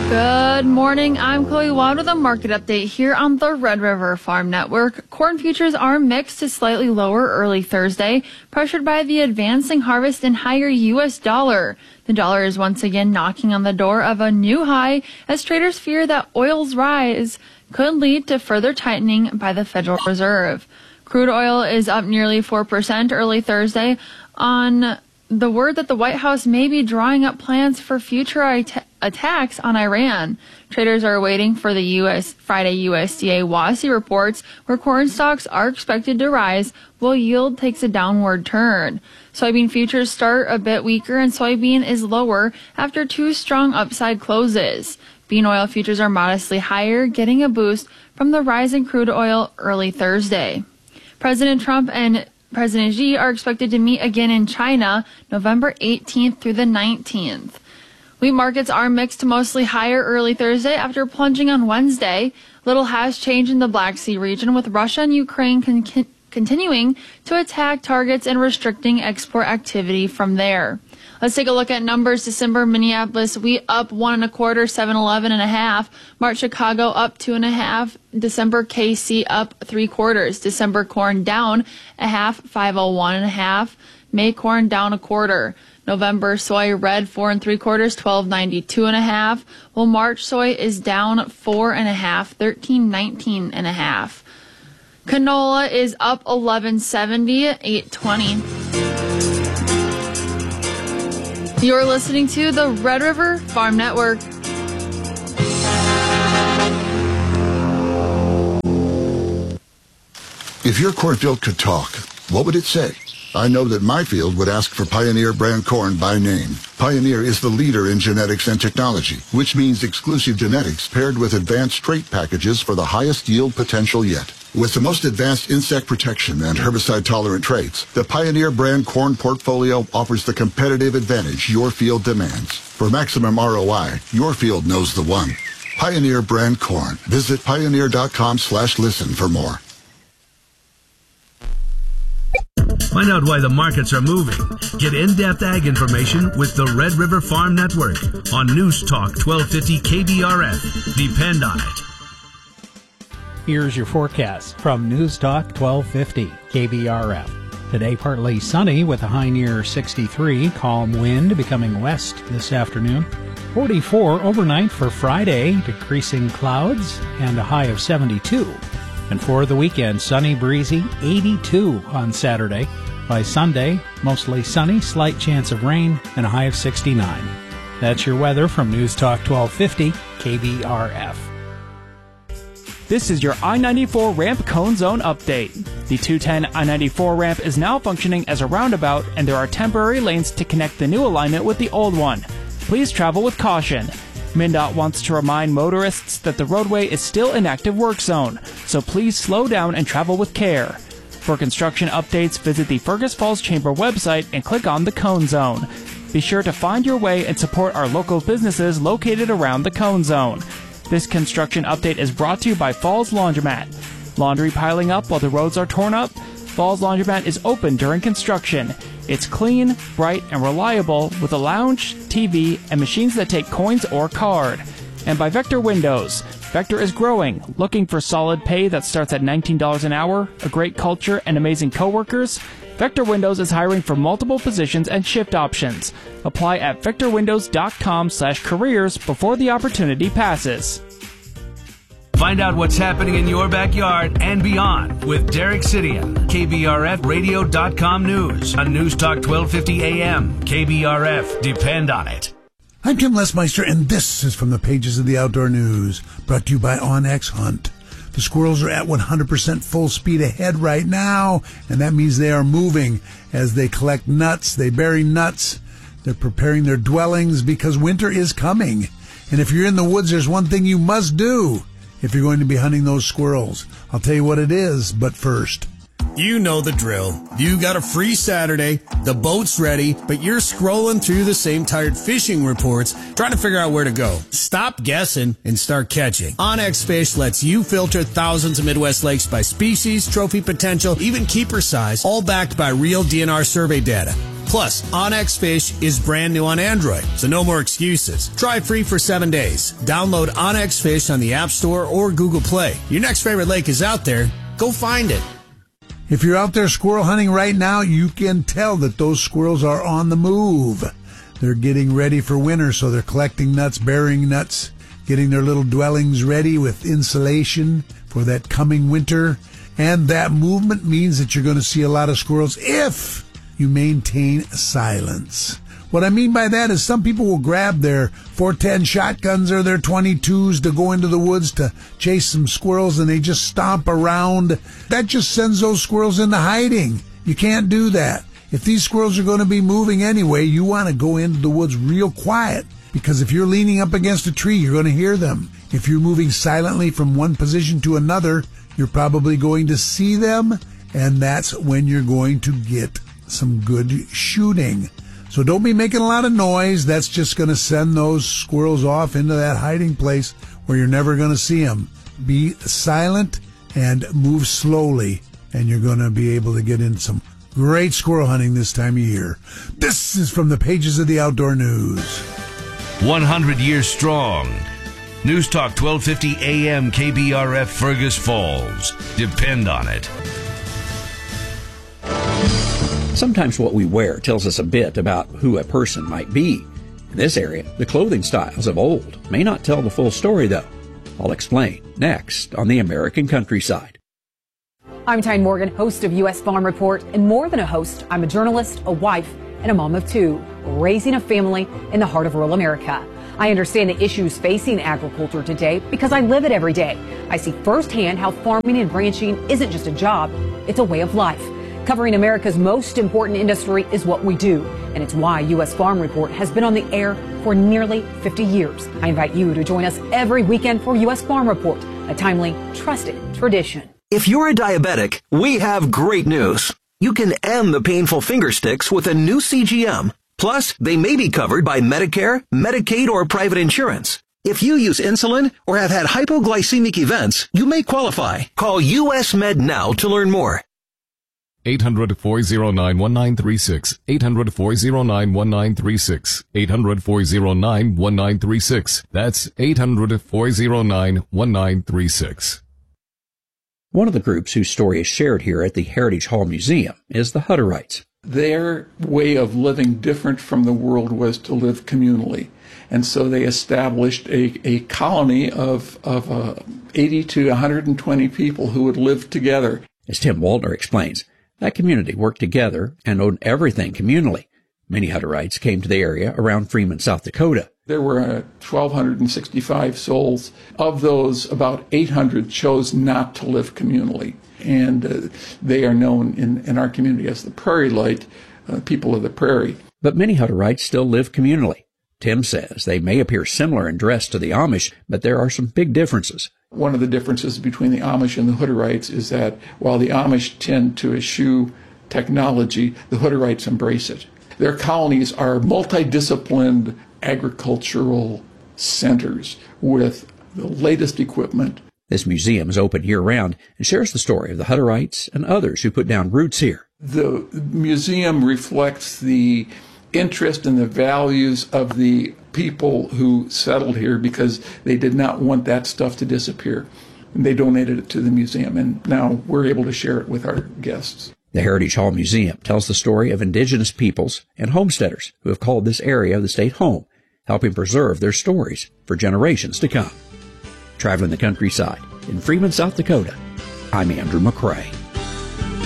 Good morning. I'm Chloe Wad with a market update here on the Red River Farm Network. Corn futures are mixed to slightly lower early Thursday, pressured by the advancing harvest and higher U.S. dollar. The dollar is once again knocking on the door of a new high as traders fear that oil's rise could lead to further tightening by the Federal Reserve. Crude oil is up nearly 4% early Thursday on the word that the White House may be drawing up plans for future attacks on Iran. Traders are waiting for the Friday USDA WASI reports, where corn stocks are expected to rise while yield takes a downward turn. Soybean futures start a bit weaker and soybean is lower after two strong upside closes. Bean oil futures are modestly higher, getting a boost from the rise in crude oil early Thursday. President Trump and President Xi are expected to meet again in China November 18th through the 19th. Wheat markets are mixed to mostly higher early Thursday after plunging on Wednesday. Little has changed in the Black Sea region, with Russia and Ukraine continuing to attack targets and restricting export activity from there. Let's take a look at numbers. December Minneapolis wheat up 1 1/4, 7.11 March Chicago up 2.5. December KC up 3/4. December corn down 1/2, 5.01 May corn down 1/4. November soy red 4 3/4, 12.92 While March soy is down 4.5, 13.19 Canola is up 11.70, 8.20. You're listening to the Red River Farm Network. If your cornfield could talk, what would it say? I know that my field would ask for Pioneer brand corn by name. Pioneer is the leader in genetics and technology, which means exclusive genetics paired with advanced trait packages for the highest yield potential yet. With the most advanced insect protection and herbicide-tolerant traits, the Pioneer brand corn portfolio offers the competitive advantage your field demands. For maximum ROI, your field knows the one. Pioneer brand corn. Visit pioneer.com/listen for more. Find out why the markets are moving. Get in-depth ag information with the Red River Farm Network on News Talk 1250 KBRF. Depend on it. Here's your forecast from News Talk 1250 KBRF. Today partly sunny with a high near 63, calm wind becoming west this afternoon. 44 overnight for Friday, decreasing clouds and a high of 72. And for the weekend, sunny, breezy, 82 on Saturday. By Sunday, mostly sunny, slight chance of rain, and a high of 69. That's your weather from News Talk 1250 KBRF. This is your I-94 ramp cone zone update. The 210 I-94 ramp is now functioning as a roundabout, and there are temporary lanes to connect the new alignment with the old one. Please travel with caution. MnDOT wants to remind motorists that the roadway is still an active work zone, so please slow down and travel with care. For construction updates, visit the Fergus Falls Chamber website and click on the Cone Zone. Be sure to find your way and support our local businesses located around the Cone Zone. This construction update is brought to you by Falls Laundromat. Laundry piling up while the roads are torn up? Falls Laundromat is open during construction. It's clean, bright, and reliable with a lounge, TV, and machines that take coins or card. And by Vector Windows. Vector is growing, looking for solid pay that starts at $19 an hour, a great culture, and amazing coworkers? Vector Windows is hiring for multiple positions and shift options. Apply at vectorwindows.com/careers before the opportunity passes. Find out what's happening in your backyard and beyond with Derek Sidian, KBRFradio.com News on News Talk 1250 AM. KBRF, depend on it. I'm Tim Lesmeister, and this is from the pages of the Outdoor News, brought to you by OnX Hunt. The squirrels are at 100% full speed ahead right now, and that means they are moving as they collect nuts. They bury nuts. They're preparing their dwellings because winter is coming. And if you're in the woods, there's one thing you must do if you're going to be hunting those squirrels. I'll tell you what it is, but first. You know the drill. You got a free Saturday, the boat's ready, but you're scrolling through the same tired fishing reports, trying to figure out where to go. Stop guessing and start catching. OnX Fish lets you filter thousands of Midwest lakes by species, trophy potential, even keeper size, all backed by real DNR survey data. Plus, OnX Fish is brand new on Android, so no more excuses. Try free for 7 days. Download OnX Fish on the App Store or Google Play. Your next favorite lake is out there. Go find it. If you're out there squirrel hunting right now, you can tell that those squirrels are on the move. They're getting ready for winter, so they're collecting nuts, burying nuts, getting their little dwellings ready with insulation for that coming winter. And that movement means that you're going to see a lot of squirrels if you maintain silence. What I mean by that is some people will grab their 410 shotguns or their 22s to go into the woods to chase some squirrels, and they just stomp around. That just sends those squirrels into hiding. You can't do that. If these squirrels are going to be moving anyway, you want to go into the woods real quiet, because if you're leaning up against a tree, you're going to hear them. If you're moving silently from one position to another, you're probably going to see them, and that's when you're going to get some good shooting. So don't be making a lot of noise. That's just going to send those squirrels off into that hiding place where you're never going to see them. Be silent and move slowly, and you're going to be able to get in some great squirrel hunting this time of year. This is from the pages of the Outdoor News. 100 years strong. News Talk 1250 AM KBRF Fergus Falls. Depend on it. Sometimes what we wear tells us a bit about who a person might be. In this area, the clothing styles of old may not tell the full story, though. I'll explain next on the American Countryside. I'm Tyne Morgan, host of U.S. Farm Report, and more than a host, I'm a journalist, a wife, and a mom of two, raising a family in the heart of rural America. I understand the issues facing agriculture today because I live it every day. I see firsthand how farming and ranching isn't just a job, it's a way of life. Covering America's most important industry is what we do, and it's why U.S. Farm Report has been on the air for nearly 50 years. I invite you to join us every weekend for U.S. Farm Report, a timely, trusted tradition. If you're a diabetic, we have great news. You can end the painful finger sticks with a new CGM. Plus, they may be covered by Medicare, Medicaid, or private insurance. If you use insulin or have had hypoglycemic events, you may qualify. Call US Med now to learn more. 800-409-1936. 800-409-1936. 800-409-1936. That's 800-409-1936. One of the groups whose story is shared here at the Heritage Hall Museum is the Hutterites. Their way of living different from the world was to live communally. And so they established a colony of 80 to 120 people who would live together. As Tim Waltner explains, that community worked together and owned everything communally. Many Hutterites came to the area around Freeman, South Dakota. There were 1,265 souls. Of those, about 800 chose not to live communally. And they are known in our community as the Prairie Light, people of the prairie. But many Hutterites still live communally. Tim says they may appear similar in dress to the Amish, but there are some big differences. One of the differences between the Amish and the Hutterites is that while the Amish tend to eschew technology, the Hutterites embrace it. Their colonies are multidisciplined agricultural centers with the latest equipment. This museum is open year-round and shares the story of the Hutterites and others who put down roots here. The museum reflects the interest and the values of the people who settled here because they did not want that stuff to disappear. And they donated it to the museum, and now we're able to share it with our guests. The Heritage Hall Museum tells the story of indigenous peoples and homesteaders who have called this area of the state home, helping preserve their stories for generations to come. Traveling the countryside in Freeman, South Dakota, I'm Andrew McCrae.